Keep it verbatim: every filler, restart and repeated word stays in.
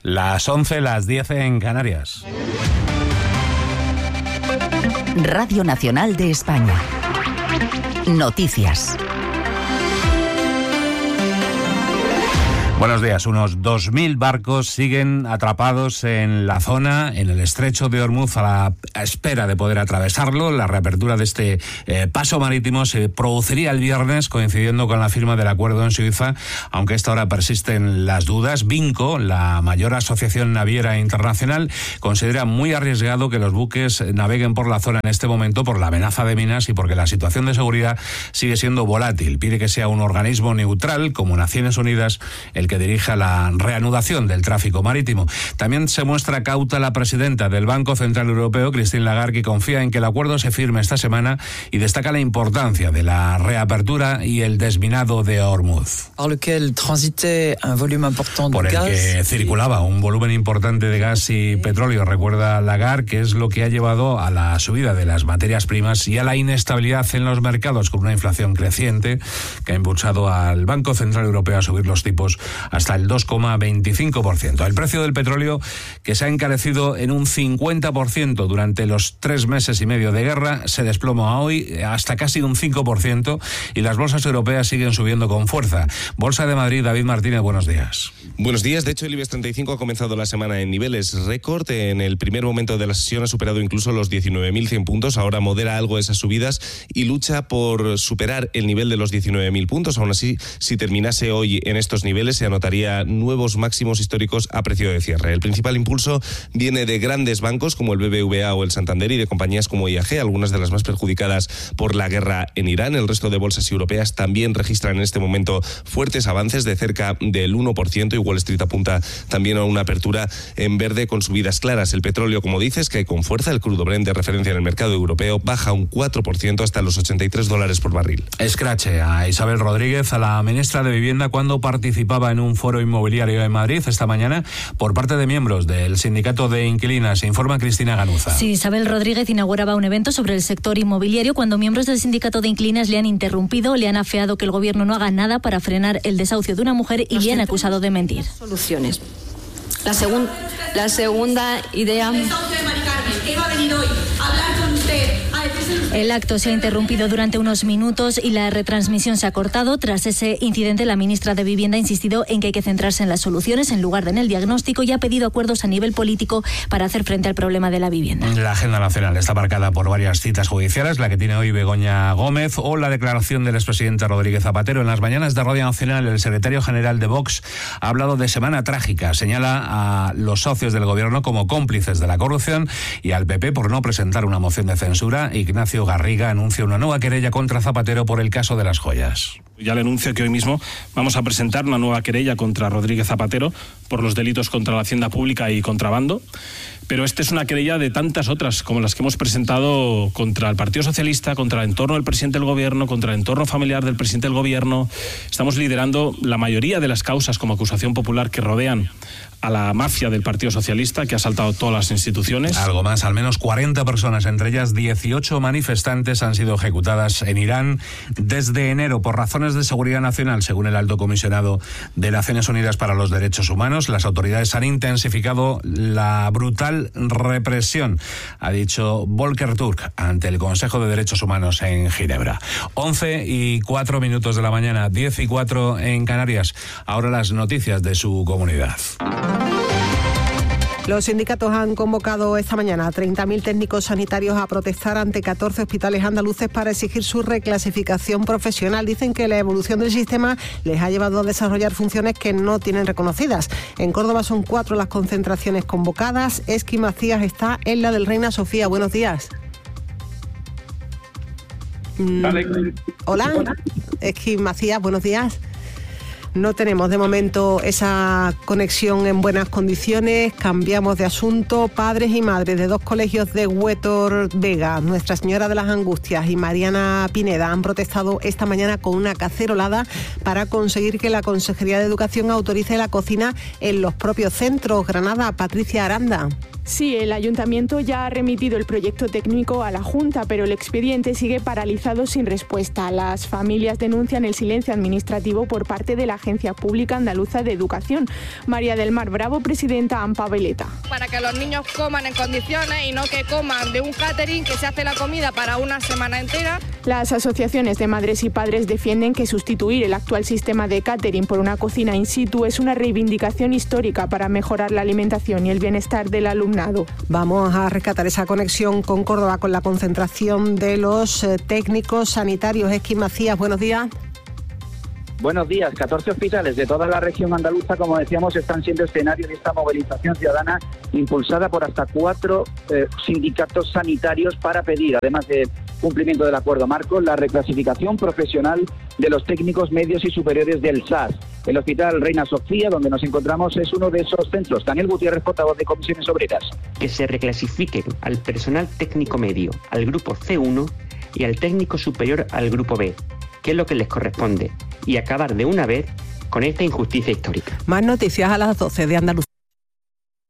Las once, las diez en Canarias. Radio Nacional de España. Noticias. Buenos días. Unos dos mil barcos siguen atrapados en la zona, en el estrecho de Ormuz, a la espera de poder atravesarlo. La reapertura de este eh, paso marítimo se produciría el viernes, coincidiendo con la firma del acuerdo en Suiza, aunque a esta hora persisten las dudas. Vinco, la mayor asociación naviera internacional, considera muy arriesgado que los buques naveguen por la zona en este momento por la amenaza de minas y porque la situación de seguridad sigue siendo volátil. Pide que sea un organismo neutral, como Naciones Unidas, el que dirija la reanudación del tráfico marítimo. También se muestra cauta la presidenta del Banco Central Europeo, Christine Lagarde, que confía en que el acuerdo se firme esta semana y destaca la importancia de la reapertura y el desminado de Hormuz, por el que circulaba un volumen importante de gas y petróleo. Recuerda Lagarde que es lo que ha llevado a la subida de las materias primas y a la inestabilidad en los mercados, con una inflación creciente que ha impulsado al Banco Central Europeo a subir los tipos hasta el dos coma veinticinco por ciento. El precio del petróleo, que se ha encarecido en un cincuenta por ciento durante los tres meses y medio de guerra, se desploma hoy hasta casi un cinco por ciento y las bolsas europeas siguen subiendo con fuerza. Bolsa de Madrid, David Martínez, buenos días. Buenos días. De hecho, el IBEX treinta y cinco ha comenzado la semana en niveles récord. En el primer momento de la sesión ha superado incluso los diecinueve mil cien puntos. Ahora modera algo esas subidas y lucha por superar el nivel de los diecinueve mil puntos. Aún así, si terminase hoy en estos niveles, se anotaría nuevos máximos históricos a precio de cierre. El principal impulso viene de grandes bancos como el B B V A o el Santander y de compañías como I A G, algunas de las más perjudicadas por la guerra en Irán. El resto de bolsas europeas también registran en este momento fuertes avances de cerca del uno por ciento y Wall Street apunta también a una apertura en verde con subidas claras. El petróleo, como dices, cae con fuerza. El crudo Brent de referencia en el mercado europeo baja un cuatro por ciento hasta los ochenta y tres dólares por barril. Escrache a Isabel Rodríguez, a la ministra de Vivienda, cuando participaba en un foro inmobiliario en Madrid esta mañana por parte de miembros del sindicato de inquilinas. Informa Cristina Ganuza. Sí, Isabel Rodríguez inauguraba un evento sobre el sector inmobiliario cuando miembros del sindicato de inquilinas le han interrumpido, le han afeado que el gobierno no haga nada para frenar el desahucio de una mujer y le han acusado de mentir. Soluciones. La, segun, la segunda idea... El acto se ha interrumpido durante unos minutos y la retransmisión se ha cortado. Tras ese incidente, la ministra de Vivienda ha insistido en que hay que centrarse en las soluciones en lugar de en el diagnóstico y ha pedido acuerdos a nivel político para hacer frente al problema de la vivienda. La agenda nacional está marcada por varias citas judiciales, la que tiene hoy Begoña Gómez o la declaración del expresidente Rodríguez Zapatero. En las mañanas de Radio Nacional, el secretario general de Vox ha hablado de semana trágica. Señala a los socios del gobierno como cómplices de la corrupción y al P P por no presentar una moción de censura. Ignacio Garriga anuncia una nueva querella contra Zapatero por el caso de las joyas. Ya le anuncio que hoy mismo vamos a presentar una nueva querella contra Rodríguez Zapatero por los delitos contra la hacienda pública y contrabando. Pero esta es una querella de tantas otras, como las que hemos presentado contra el Partido Socialista, contra el entorno del presidente del gobierno, contra el entorno familiar del presidente del gobierno. Estamos liderando la mayoría de las causas como acusación popular que rodean a la mafia del Partido Socialista, que ha asaltado todas las instituciones. Algo más, al menos cuarenta personas, entre ellas dieciocho manifestantes, han sido ejecutadas en Irán desde enero por razones de seguridad nacional, según el alto comisionado de Naciones Unidas para los Derechos Humanos. Las autoridades han intensificado la brutal represión, ha dicho Volker Turk ante el Consejo de Derechos Humanos en Ginebra. once y cuatro minutos de la mañana, diez y cuatro en Canarias. Ahora las noticias de su comunidad. Los sindicatos han convocado esta mañana a treinta mil técnicos sanitarios a protestar ante catorce hospitales andaluces para exigir su reclasificación profesional. Dicen que la evolución del sistema les ha llevado a desarrollar funciones que no tienen reconocidas. En Córdoba son cuatro las concentraciones convocadas. Esqui Macías está en la del Reina Sofía. Buenos días. Vale. Hola, Esqui Macías, buenos días. No tenemos de momento esa conexión en buenas condiciones. Cambiamos de asunto. Padres y madres de dos colegios de Huétor Vega, Nuestra Señora de las Angustias y Mariana Pineda, han protestado esta mañana con una cacerolada para conseguir que la Consejería de Educación autorice la cocina en los propios centros. Granada, Patricia Aranda. Sí, el Ayuntamiento ya ha remitido el proyecto técnico a la Junta, pero el expediente sigue paralizado sin respuesta. Las familias denuncian el silencio administrativo por parte de la Agencia Pública Andaluza de Educación. María del Mar Bravo, presidenta AMPA Veleta. Para que los niños coman en condiciones y no que coman de un catering que se hace la comida para una semana entera. Las asociaciones de madres y padres defienden que sustituir el actual sistema de catering por una cocina in situ es una reivindicación histórica para mejorar la alimentación y el bienestar del alumnado. Vamos a rescatar esa conexión con Córdoba con la concentración de los eh, técnicos sanitarios. Esquí Macías, buenos días. Buenos días. catorce hospitales de toda la región andaluza, como decíamos, están siendo escenario de esta movilización ciudadana impulsada por hasta cuatro eh, sindicatos sanitarios para pedir, además de cumplimiento del acuerdo marco, la reclasificación profesional de los técnicos medios y superiores del S A S. El Hospital Reina Sofía, donde nos encontramos, es uno de esos centros. Daniel Gutiérrez, portavoz de Comisiones Obreras. Que se reclasifiquen al personal técnico medio al grupo C uno y al técnico superior al grupo B, que es lo que les corresponde, y acabar de una vez con esta injusticia histórica. Más noticias a las doce de Andalucía.